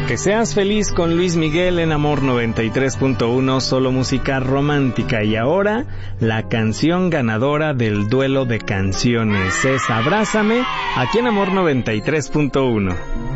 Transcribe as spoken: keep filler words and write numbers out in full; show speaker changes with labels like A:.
A: Que seas feliz con Luis Miguel en Amor noventa y tres punto uno, solo música romántica. Y ahora, la canción ganadora del duelo de canciones es Abrázame, aquí en Amor noventa y tres punto uno.